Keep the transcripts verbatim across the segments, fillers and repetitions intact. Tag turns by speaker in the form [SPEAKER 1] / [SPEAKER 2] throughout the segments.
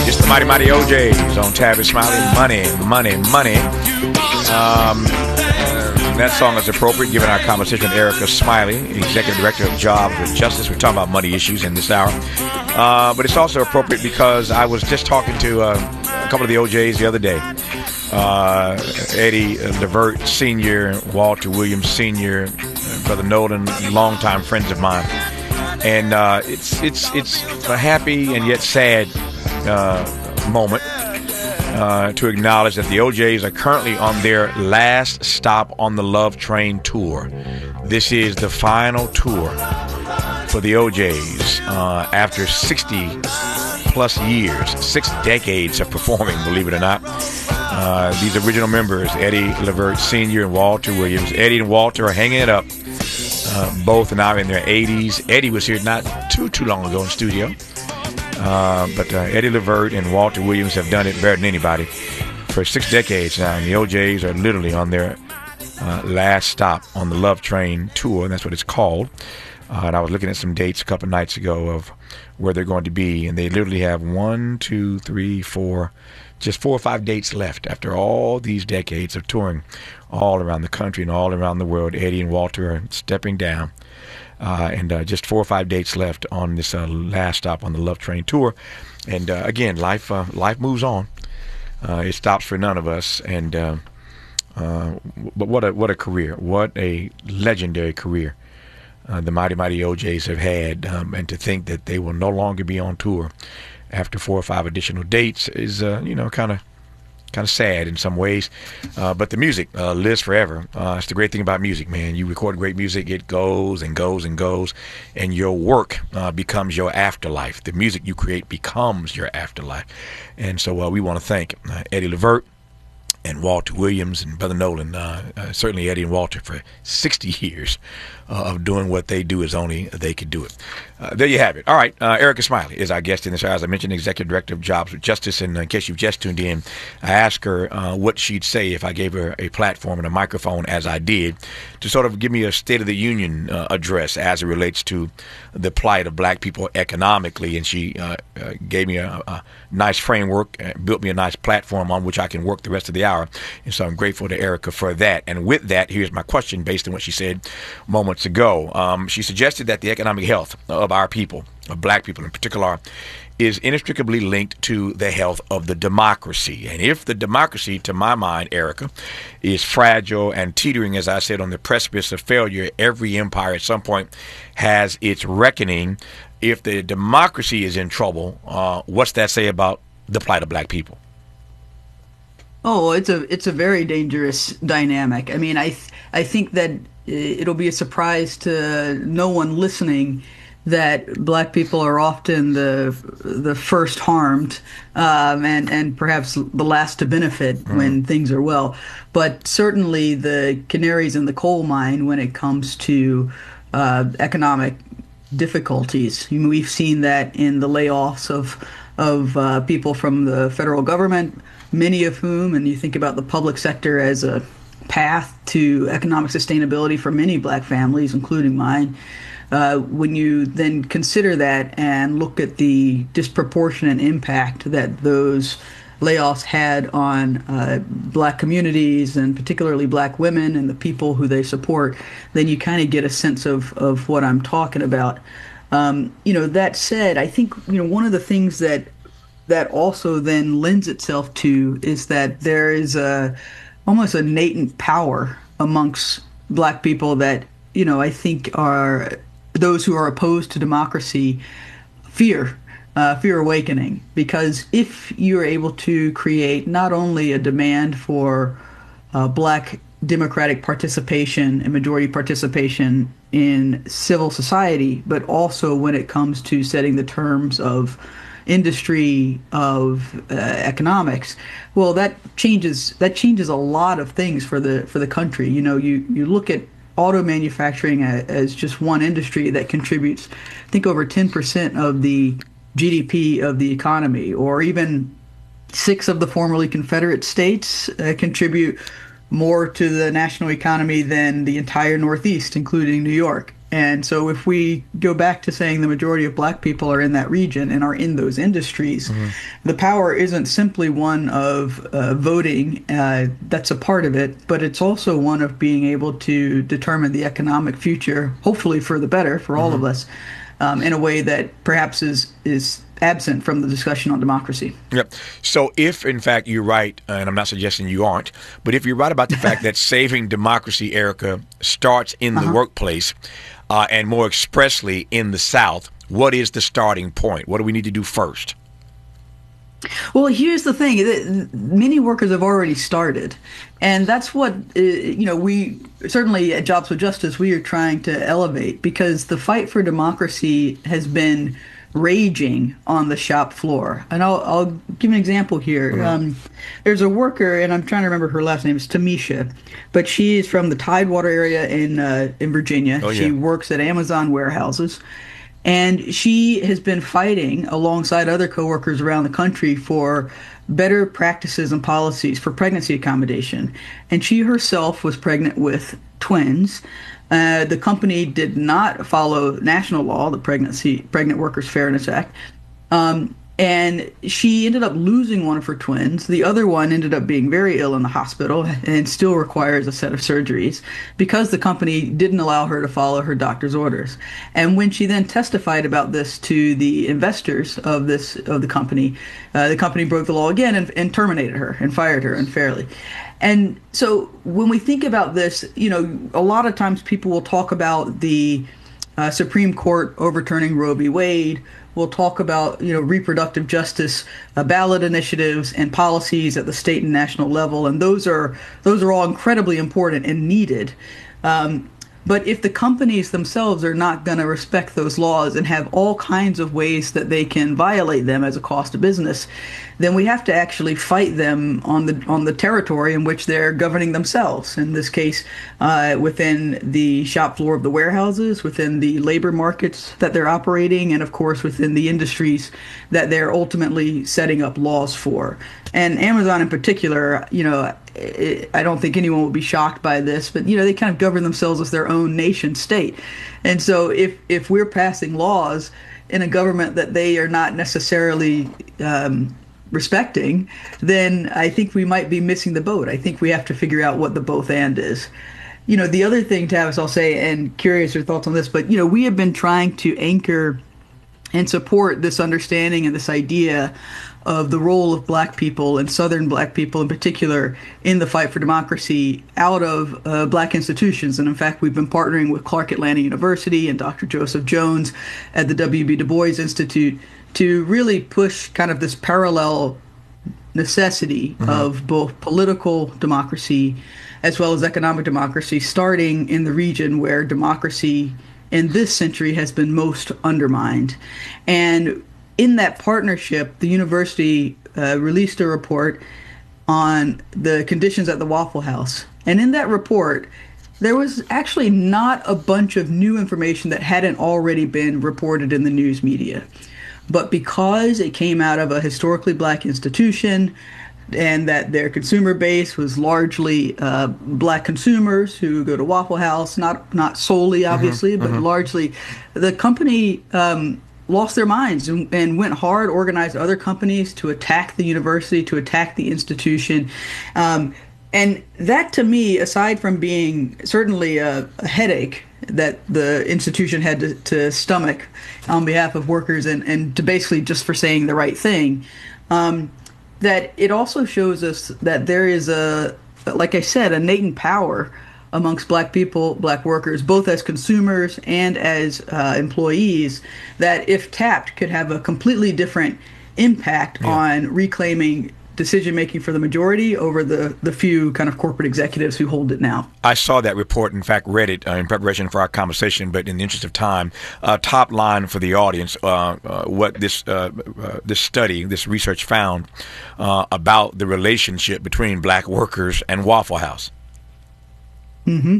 [SPEAKER 1] It's the Mighty Mighty O Js on Tavis Smiley. Money, money, money. Um, uh, that song is appropriate given our conversation with Erica Smiley, Executive Director of Jobs with Justice. We're talking about money issues in this hour. Uh, but it's also appropriate because I was just talking to uh, a couple of the O Js the other day. Uh, Eddie Levert Senior, Walter Williams Senior, Brother Nolan, longtime friends of mine. And uh, it's it's it's a happy and yet sad uh, moment uh, to acknowledge that the O Js are currently on their last stop on the Love Train tour. This is the final tour for the O Js uh, after sixty plus years, six decades of performing, believe it or not. Uh, these original members, Eddie Levert Senior and Walter Williams. Eddie and Walter are hanging it up. Uh, both now in their eighties. Eddie was here not too, too long ago in studio. Uh, but uh, Eddie Levert and Walter Williams have done it better than anybody for six decades now. And the O Js are literally on their uh, last stop on the Love Train tour, and that's what it's called. Uh, and I was looking at some dates a couple of nights ago of where they're going to be, and they literally have one, two, three, four, just four or five dates left after all these decades of touring all around the country and all around the world. Eddie and Walter are stepping down, uh, and uh, just four or five dates left on this uh, last stop on the Love Train tour. And uh, again, life uh, life moves on. Uh, it stops for none of us. And uh, uh, but what a what a career! What a legendary career uh, the Mighty Mighty O Js have had, um, and to think that they will no longer be on tour after four or five additional dates is, uh, you know, kind of kind of sad in some ways. Uh, but the music uh, lives forever. Uh, it's the great thing about music, man. You record great music, it goes and goes and goes, and your work uh, becomes your afterlife. The music you create becomes your afterlife. And so uh, we want to thank uh, Eddie Levert and Walter Williams and Brother Nolan, uh, uh, certainly Eddie and Walter, for sixty years uh, of doing what they do as only they could do it. Uh, there you have it. All right, uh, Erica Smiley is our guest in this hour. As I mentioned, Executive Director of Jobs with Justice. And uh, in case you've just tuned in, I asked her uh, what she'd say if I gave her a platform and a microphone, as I did, to sort of give me a State of the Union uh, address as it relates to the plight of black people economically. And she uh, uh, gave me a, a nice framework, uh, built me a nice platform on which I can work the rest of the hour. And so I'm grateful to Erica for that. And with that, here's my question based on what she said moments ago. Um, she suggested that the economic health of our people, of black people in particular, is inextricably linked to the health of the democracy. And if the democracy, to my mind, Erica, is fragile and teetering, as I said, on the precipice of failure, every empire at some point has its reckoning. If the democracy is in trouble, uh, what's that say about the plight of black people?
[SPEAKER 2] Oh, it's a it's a very dangerous dynamic. I mean, I th- I think that it'll be a surprise to no one listening that black people are often the the first harmed um, and and perhaps the last to benefit mm. when things are well. But certainly the canaries in the coal mine when it comes to uh, economic difficulties. I mean, we've seen that in the layoffs of of uh, people from the federal government, many of whom, and you think about the public sector as a path to economic sustainability for many black families, including mine. Uh, when you then consider that and look at the disproportionate impact that those layoffs had on uh, black communities and particularly black women and the people who they support, then you kind of get a sense of, of what I'm talking about. Um, you know, that said, I think, you know, one of the things that that also then lends itself to is that there is a almost a latent power amongst black people that, you know, I think are those who are opposed to democracy fear, uh, fear awakening. Because if you're able to create not only a demand for uh, black democratic participation and majority participation in civil society, but also when it comes to setting the terms of industry, of uh, economics, well, that changes that changes a lot of things for the for the country. You know, you you look at auto manufacturing as just one industry that contributes, I think, over ten percent of the G D P of the economy, or even six of the formerly Confederate states uh, contribute more to the national economy than the entire Northeast, including New York. And so if we go back to saying the majority of black people are in that region and are in those industries, mm-hmm. the power isn't simply one of uh, voting. Uh, that's a part of it, but it's also one of being able to determine the economic future, hopefully for the better for all mm-hmm. of us, um, in a way that perhaps is is absent from the discussion on democracy.
[SPEAKER 1] Yep. So if, in fact, you're right, and I'm not suggesting you aren't, but if you're right about the fact that saving democracy, Erica, starts in
[SPEAKER 2] uh-huh.
[SPEAKER 1] the workplace uh, and more expressly in the South, what is the starting point? What do we need to do first?
[SPEAKER 2] Well, here's the thing. Many workers have already started. And that's what, uh, you know, we certainly at Jobs with Justice, we are trying to elevate, because the fight for democracy has been raging on the shop floor. And I'll, I'll give an example here. Mm-hmm. Um, there's a worker, and I'm trying to remember her last name, it's Tamisha, but she is from the Tidewater area in uh, in Virginia. Oh, yeah. She works at Amazon warehouses. And she has been fighting alongside other coworkers around the country for better practices and policies for pregnancy accommodation. And she herself was pregnant with twins. Uh, the company did not follow national law, the Pregnancy Pregnant Workers Fairness Act. Um, and she ended up losing one of her twins. The other one ended up being very ill in the hospital and still requires a set of surgeries because the company didn't allow her to follow her doctor's orders. And when she then testified about this to the investors of this of the company, uh, the company broke the law again and, and terminated her and fired her unfairly. And so when we think about this, you know, a lot of times people will talk about the uh, Supreme Court overturning Roe v. Wade. We'll talk about, you know, reproductive justice uh, ballot initiatives and policies at the state and national level, and those are those are all incredibly important and needed. Um, but if the companies themselves are not going to respect those laws and have all kinds of ways that they can violate them as a cost of business, then we have to actually fight them on the on the territory in which they're governing themselves. In this case, uh, within the shop floor of the warehouses, within the labor markets that they're operating, and of course within the industries that they're ultimately setting up laws for. And Amazon in particular, you know, I don't think anyone will be shocked by this, but, you know, they kind of govern themselves as their own nation state. And so if, if we're passing laws in a government that they are not necessarily um, respecting, then I think we might be missing the boat. I think we have to figure out what the both and is. You know, the other thing, Tavis, I'll say, and curious your thoughts on this, but, you know, we have been trying to anchor and support this understanding and this idea of the role of black people and Southern black people in particular in the fight for democracy out of uh, black institutions. And in fact, we've been partnering with Clark Atlanta University and Doctor Joseph Jones at the W B Du Bois Institute to really push kind of this parallel necessity mm-hmm. of both political democracy as well as economic democracy, starting in the region where democracy in this century has been most undermined. And in that partnership, the university uh, released a report on the conditions at the Waffle House. And in that report, there was actually not a bunch of new information that hadn't already been reported in the news media. But because it came out of a historically black institution and that their consumer base was largely uh, black consumers who go to Waffle House, not not solely, obviously, mm-hmm, but mm-hmm. largely, the company um, lost their minds and, and went hard, organized other companies to attack the university, to attack the institution. Um, and that, to me, aside from being certainly a, a headache that the institution had to, to stomach on behalf of workers and, and to basically just for saying the right thing, um, that it also shows us that there is a, like I said, a latent power amongst black people, black workers, both as consumers and as uh, employees, that if tapped could have a completely different impact yeah. on reclaiming decision-making for the majority over the, the few kind of corporate executives who hold it now.
[SPEAKER 1] I saw that report, in fact, read it uh, in preparation for our conversation, but in the interest of time, uh, top line for the audience, uh, uh, what this uh, uh, this study, this research found uh, about the relationship between black workers and Waffle House.
[SPEAKER 2] Mm-hmm.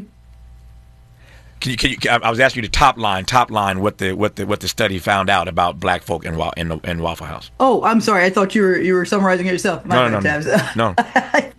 [SPEAKER 1] Can you, can you, I was asking you to top line, top line what the what the what the study found out about black folk in in, the, in Waffle House.
[SPEAKER 2] Oh, I'm sorry. I thought you were you were summarizing it yourself.
[SPEAKER 1] My no, no, no, no.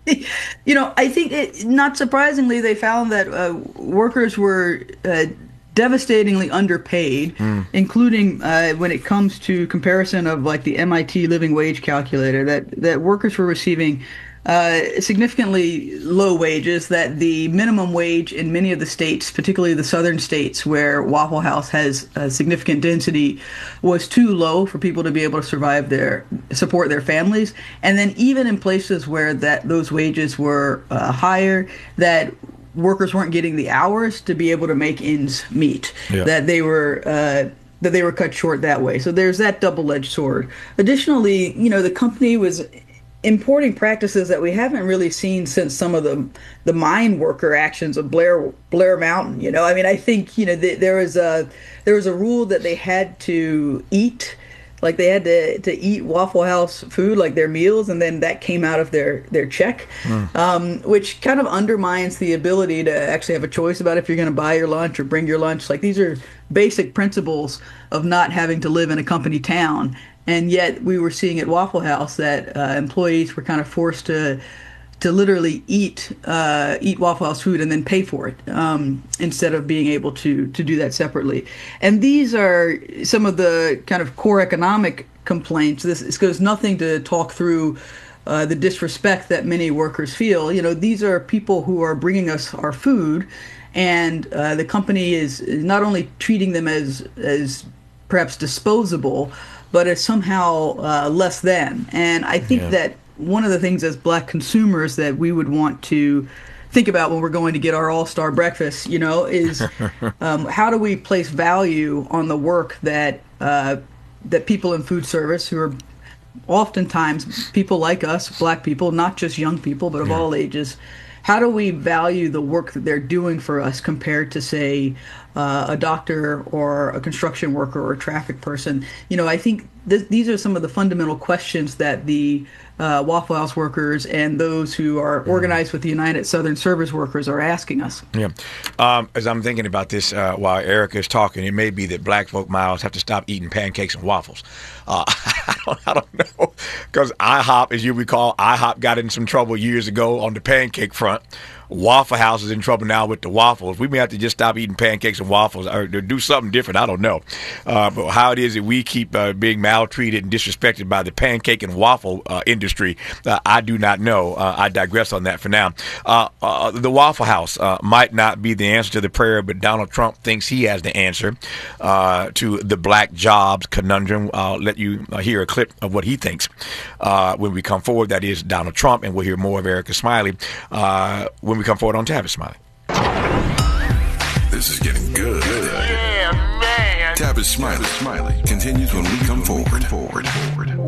[SPEAKER 2] You know, I think it, not surprisingly, they found that uh, workers were uh, devastatingly underpaid, mm. including uh, when it comes to comparison of like the M I T living wage calculator, that, that workers were receiving uh, significantly low wages, that the minimum wage in many of the states, particularly the southern states where Waffle House has a significant density, was too low for people to be able to survive their, support their families. And then even in places where that those wages were uh, higher, that workers weren't getting the hours to be able to make ends meet, yeah. that they were uh, that they were cut short that way. So there's that double-edged sword. Additionally, you know, the company was importing practices that we haven't really seen since some of the the mine worker actions of Blair Blair Mountain. You know, I mean, I think, you know, the, there was a there was a rule that they had to eat. Like they had to, to eat Waffle House food, like their meals, and then that came out of their, their check, mm. um, which kind of undermines the ability to actually have a choice about if you're going to buy your lunch or bring your lunch. Like these are basic principles of not having to live in a company town. And yet we were seeing at Waffle House that uh, employees were kind of forced to to literally eat uh, eat Waffle House food and then pay for it um, instead of being able to to do that separately. And these are some of the kind of core economic complaints. This, this goes nothing to talk through uh, the disrespect that many workers feel. You know, these are people who are bringing us our food, and uh, the company is not only treating them as as perhaps disposable, but as somehow uh, less than. And I think yeah. that one of the things as black consumers that we would want to think about when we're going to get our all-star breakfast, you know, is um, how do we place value on the work that uh, that people in food service, who are oftentimes people like us, black people, not just young people, but of yeah. all ages, how do we value the work that they're doing for us compared to, say, uh, a doctor or a construction worker or a traffic person? You know, I think th- these are some of the fundamental questions that the uh, Waffle House workers and those who are organized with the United Southern Service Workers are asking us.
[SPEAKER 1] Yeah. Um, as I'm thinking about this uh, while Erica is talking, it may be that black folk, Miles, have to stop eating pancakes and waffles. Uh, I, don't, I don't know, because IHOP, as you recall, IHOP got in some trouble years ago on the pancake front. Waffle House is in trouble now with the waffles. We may have to just stop eating pancakes and waffles or do something different. I don't know. Uh, but how it is that we keep uh, being maltreated and disrespected by the pancake and waffle uh, industry, uh, I do not know. Uh, I digress on that for now. Uh, uh, the Waffle House uh, might not be the answer to the prayer, but Donald Trump thinks he has the answer uh, to the black jobs conundrum. I'll let you uh, hear a clip of what he thinks uh, when we come forward. That is Donald Trump, and we'll hear more of Erica Smiley uh, when we come forward on Tavis Smiley.
[SPEAKER 3] This is getting good. Yeah, man. Tavis Smiley, Smiley continues when we come forward. Forward, forward.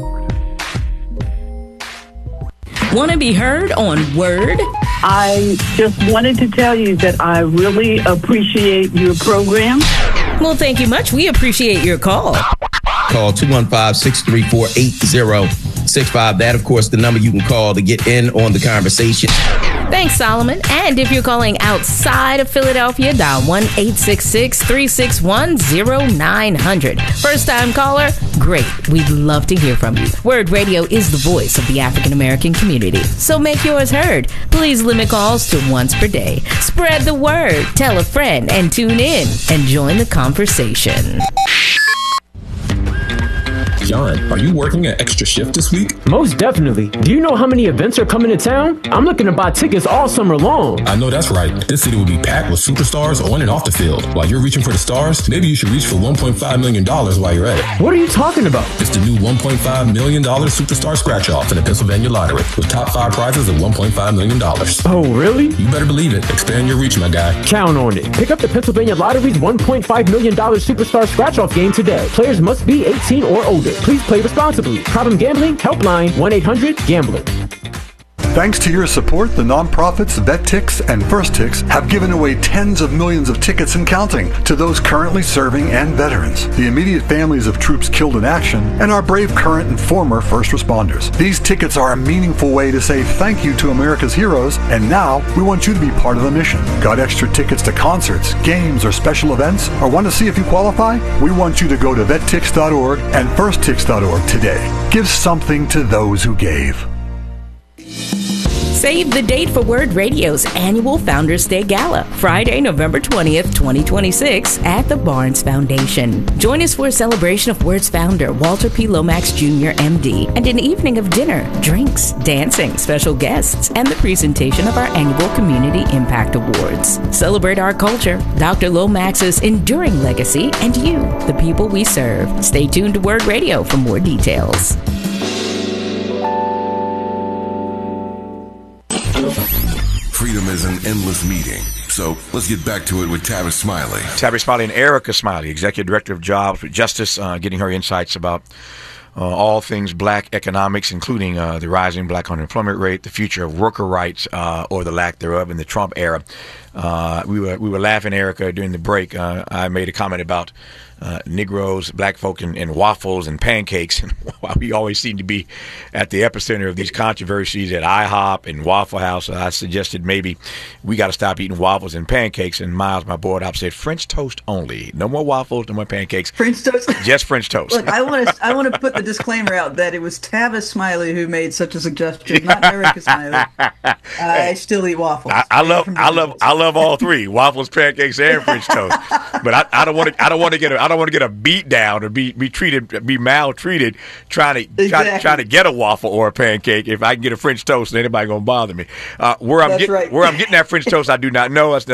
[SPEAKER 4] Want to be heard on Word?
[SPEAKER 5] I just wanted to tell you that I really appreciate your program.
[SPEAKER 4] Well, thank you much. We appreciate your call.
[SPEAKER 6] Call two one five, six three four, eight zero six five. That, of course, the number you can call to get in on the conversation.
[SPEAKER 4] Thanks, Solomon. And if you're calling outside of Philadelphia, dial one eight six six, three six one, zero nine zero zero. First-time caller? Great. We'd love to hear from you. Word Radio is the voice of the African-American community. So make yours heard. Please limit calls to once per day. Spread the word. Tell a friend and tune in and join the conversation.
[SPEAKER 7] John, are you working an extra shift this week?
[SPEAKER 8] Most definitely. Do you know how many events are coming to town? I'm looking to buy tickets all summer long.
[SPEAKER 7] I know that's right. This city will be packed with superstars on and off the field. While you're reaching for the stars, maybe you should reach for one point five million dollars while you're at it.
[SPEAKER 8] What are you talking about?
[SPEAKER 7] It's the new one point five million dollars Superstar Scratch-Off in the Pennsylvania Lottery with top five prizes of one point five million dollars.
[SPEAKER 8] Oh, really?
[SPEAKER 7] You better believe it. Expand your reach, my guy.
[SPEAKER 8] Count on it. Pick up the Pennsylvania Lottery's one point five million dollars Superstar Scratch-Off game today. Players must be eighteen or older. Please play responsibly. Problem gambling? Helpline one eight hundred gambler.
[SPEAKER 9] Thanks to your support, the nonprofits VetTix and FirstTix have given away tens of millions of tickets and counting to those currently serving and veterans, the immediate families of troops killed in action, and our brave current and former first responders. These tickets are a meaningful way to say thank you to America's heroes, and now we want you to be part of the mission. Got extra tickets to concerts, games, or special events, or want to see if you qualify? We want you to go to vet tix dot org and first tix dot org today. Give something to those who gave.
[SPEAKER 4] Save the date for Word Radio's annual Founders Day Gala, Friday, November twentieth, twenty twenty-six, at the Barnes Foundation. Join us for a celebration of Word's founder, Walter P. Lomax Junior M D, and an evening of dinner, drinks, dancing, special guests, and the presentation of our annual Community Impact Awards. Celebrate our culture, Doctor Lomax's enduring legacy, and you, the people we serve. Stay tuned to Word Radio for more details.
[SPEAKER 3] Freedom is an endless meeting. So let's get back to it with Tavis Smiley.
[SPEAKER 1] Tavis Smiley and Erica Smiley, Executive Director of Jobs with Justice, uh, getting her insights about uh, all things black economics, including uh, the rising black unemployment rate, the future of worker rights, uh, or the lack thereof in the Trump era. Uh, we were we were laughing, Erica, during the break. Uh, I made a comment about uh, Negroes, black folk, and, and waffles and pancakes. And while we always seem to be at the epicenter of these controversies at IHOP and Waffle House, I suggested maybe we got to stop eating waffles and pancakes. And Miles, my board op, said French toast only. No more waffles, no more pancakes.
[SPEAKER 2] French toast?
[SPEAKER 1] Just French toast.
[SPEAKER 2] Look, I want to I want to put the disclaimer out that it was Tavis Smiley who made such a suggestion, not Erica Smiley. I still eat waffles.
[SPEAKER 1] I, I love I love I love all three: waffles, pancakes, and French toast. But I, I don't want to I don't want to get a I don't want to get a beat down or be be treated be maltreated trying to exactly. try, trying to get a waffle or a pancake. If I can get a French toast, then anybody gonna bother me. Uh, where I'm
[SPEAKER 2] That's
[SPEAKER 1] getting
[SPEAKER 2] right.
[SPEAKER 1] where I'm getting that French toast, I do not know. That's